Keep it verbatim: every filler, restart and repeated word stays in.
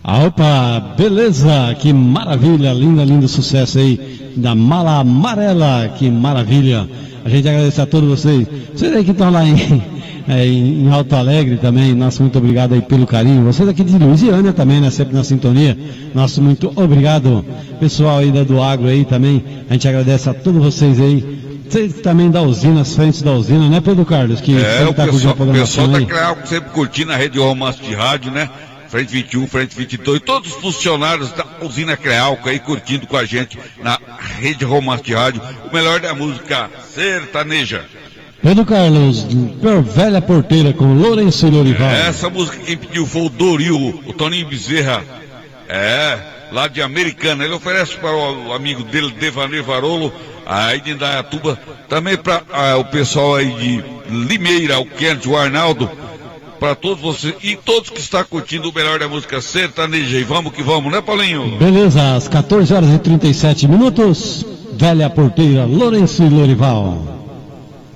Opa, beleza, que maravilha, linda, lindo sucesso aí da Mala Amarela, que maravilha. A gente agradece a todos vocês. Vocês aí que estão lá em, é, em Alto Alegre também, nosso muito obrigado aí pelo carinho. Vocês aqui de Lusiânia também, né, sempre na sintonia. Nosso muito obrigado. Pessoal aí da do Agro aí também, a gente agradece a todos vocês aí. Vocês também da usina, as frentes da usina, né, Pedro Carlos? Que é, o tá pessoal, com o pessoal aí. tá sempre curtindo a Rede Romance de Rádio, né? Frente vinte e um, Frente vinte e dois, todos os funcionários da usina Crealco aí curtindo com a gente na Rede Romance de Rádio, o melhor da música sertaneja. Pedro Carlos, Velha Porteira com Lourenço e Lorival. É, essa música quem pediu foi o Doril, o Toninho Bezerra, é, lá de Americana. Ele oferece para o amigo dele, Devanir Varolo, aí de Indaiatuba, também para ah, o pessoal aí de Limeira, o Kennedy, o Arnaldo, para todos vocês e todos que estão curtindo o melhor da música sertaneja. E vamos que vamos, né, Paulinho? Beleza, às quatorze horas e trinta e sete minutos, Velha Porteira, Lourenço e Lorival.